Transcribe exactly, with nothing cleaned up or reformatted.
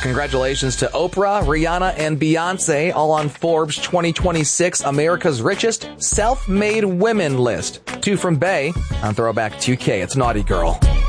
Congratulations to Oprah, Rihanna, and Beyonce, all on Forbes twenty twenty-six America's Richest Self-Made Women list. Two from Bay on Throwback two K. It's Naughty Girl.